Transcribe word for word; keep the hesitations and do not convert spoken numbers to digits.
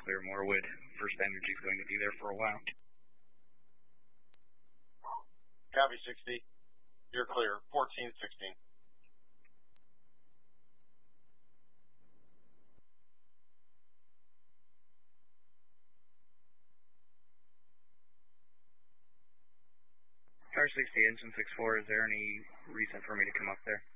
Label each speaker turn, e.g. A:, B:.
A: clear Morewood. First Energy is going to be there for a while.
B: Copy sixty. You're clear. fourteen sixteen.
A: Tower sixty, engine six four, is there any reason for me to come up there?